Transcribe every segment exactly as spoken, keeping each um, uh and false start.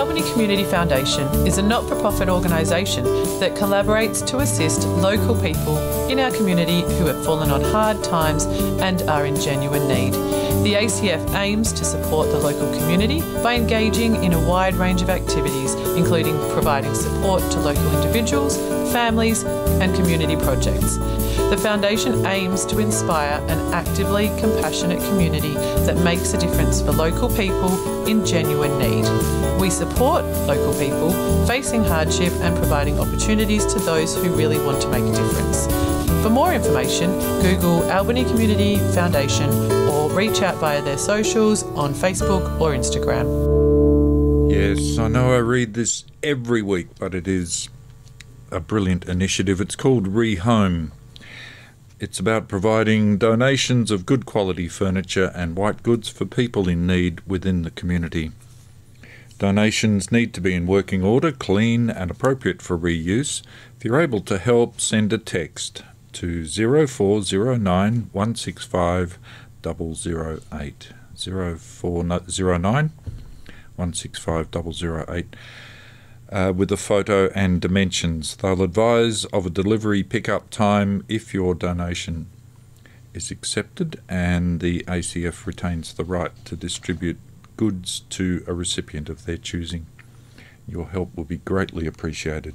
Albany Community Foundation is a not-for-profit organisation that collaborates to assist local people in our community who have fallen on hard times and are in genuine need. The A C F aims to support the local community by engaging in a wide range of activities, including providing support to local individuals, families and community projects. The Foundation aims to inspire an actively compassionate community that makes a difference for local people in genuine need. We support local people facing hardship and providing opportunities to those who really want to make a difference. For more information, Google Albany Community Foundation or reach out via their socials on Facebook or Instagram. Yes, I know I read this every week, but it is a brilliant initiative. It's called Rehome. It's about providing donations of good quality furniture and white goods for people in need within the community. Donations need to be in working order, clean and appropriate for reuse. If you're able to help, send a text to zero four zero nine one six five zero zero eight. zero four zero nine one six five zero zero eight. Uh, with a photo and dimensions. They'll advise of a delivery pickup time if your donation is accepted, and the A C F retains the right to distribute goods to a recipient of their choosing. Your help will be greatly appreciated.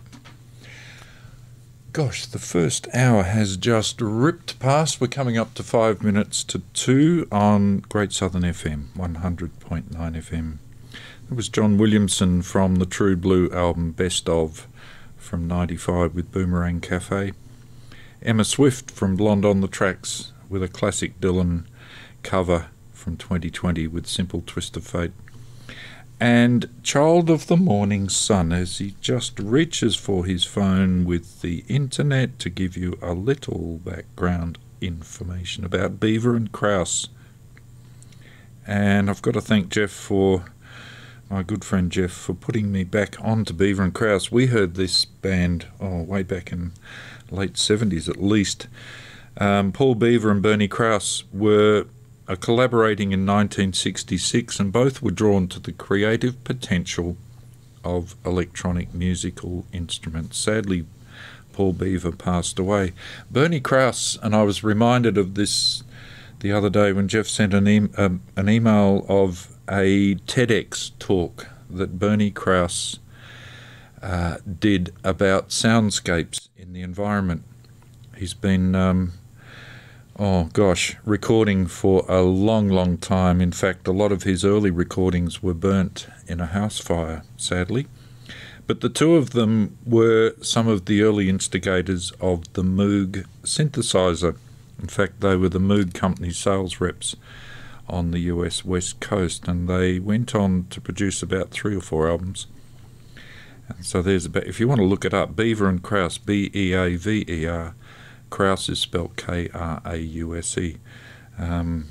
Gosh, the first hour has just ripped past. We're coming up to five minutes to two on Great Southern F M, one hundred point nine F M. It was John Williamson from the True Blue album Best Of from ninety-five with Boomerang Cafe. Emma Swift from Blonde on the Tracks with a classic Dylan cover from twenty twenty with Simple Twist of Fate. And Child of the Morning Sun as he just reaches for his phone with the internet to give you a little background information about Beaver and Krause. And I've got to thank Jeff for... my good friend Jeff, for putting me back onto Beaver and Krause. We heard this band, oh, way back in late seventies at least. Um, Paul Beaver and Bernie Krause were uh, collaborating in nineteen sixty-six, and both were drawn to the creative potential of electronic musical instruments. Sadly, Paul Beaver passed away. Bernie Krause, and I was reminded of this the other day when Jeff sent an, e- um, an email of a TEDx talk that Bernie Krause uh, did about soundscapes in the environment. He's been, um, oh gosh, recording for a long, long time. In fact, a lot of his early recordings were burnt in a house fire, sadly. But the two of them were some of the early instigators of the Moog synthesizer. In fact, they were the Moog company sales reps on the U S West Coast, and they went on to produce about three or four albums. And so there's about, if you want to look it up, Beaver and Krause, B E A V E R, Krause is spelled K R A U S E. Um,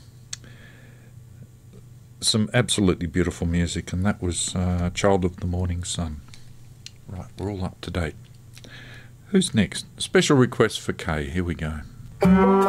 some absolutely beautiful music, and that was uh, Child of the Morning Sun. Right, we're all up to date. Who's next? Special request for Kay, here we go.